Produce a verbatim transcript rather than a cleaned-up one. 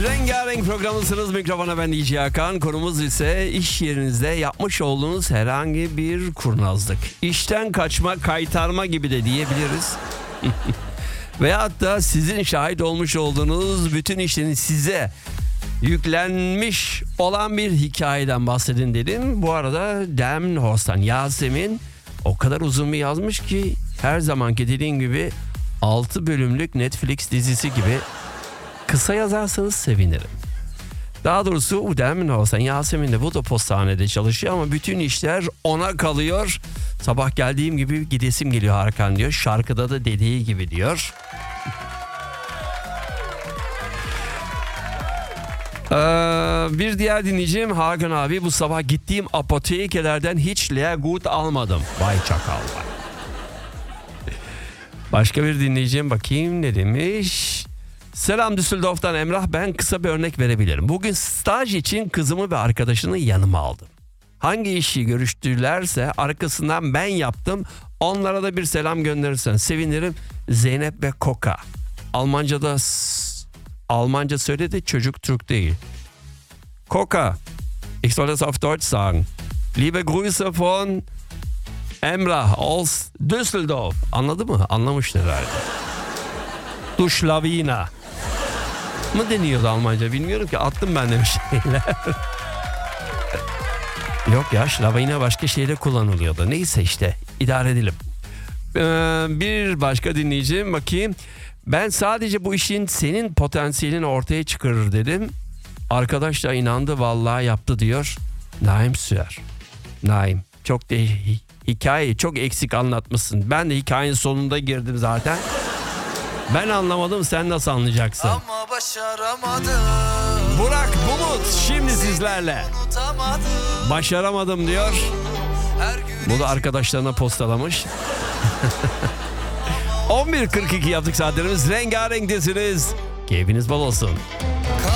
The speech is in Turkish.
Rengarenk programındasınız. Mikrofona ben D J Hakan. Konumuz ise iş yerinizde yapmış olduğunuz herhangi bir kurnazlık. İşten kaçma, kaytarma gibi de diyebiliriz. Veyahut da sizin şahit olmuş olduğunuz bütün işlerin size yüklenmiş olan bir hikayeden bahsedin dedim. Bu arada Delmenhorst'tan Yasemin o kadar uzun bir yazmış ki her zamanki dediğim gibi altı bölümlük Netflix dizisi gibi. Kısa yazarsanız sevinirim. Daha doğrusu Delmenhorst'tan Yasemin de bu da postanede çalışıyor ama bütün işler ona kalıyor. Sabah geldiğim gibi gidesim geliyor Hakan diyor. Şarkıda da dediği gibi diyor. Ee, bir diğer dinleyicim Hakan abi, bu sabah gittiğim apotekelerden hiç Leagut almadım. Vay çakal vay. Başka bir dinleyicim bakayım ne demiş. Selam Düsseldorf'tan Emrah, ben kısa bir örnek verebilirim. Bugün staj için kızımı ve arkadaşını yanıma aldım. Hangi işi görüştülerse arkasından ben yaptım. Onlara da bir selam gönderirsen sevinirim. Zeynep ve Koka. Almanca'da Almanca söyledi, çocuk Türk değil. Koka, ich soll das auf Deutsch sagen. Liebe Grüße von Emrah aus Düsseldorf. Anladı mı? Anlamıştır herhalde. Du Schlavina mı deniyordu Almanca bilmiyorum ki, attım ben de bir şeyler. Yok ya, Schlavina başka şeyde kullanılıyordu. Neyse işte idare edelim. Ee, bir başka dinleyicim bakayım. Ben sadece bu işin senin potansiyelini ortaya çıkarır dedim. Arkadaş da inandı, vallahi yaptı diyor. Naim Süer. Naim, çok de hikayeyi çok eksik anlatmışsın. Ben de hikayenin sonunda girdim zaten. Ben anlamadım, sen nasıl anlayacaksın? Ama başaramadım. Burak Bulut şimdi sizlerle. Başaramadım diyor. Bu da arkadaşlarına postalamış. on bir kırk iki yaptık saatlerimiz. Rengarenk desiniz. Keyfiniz bol olsun.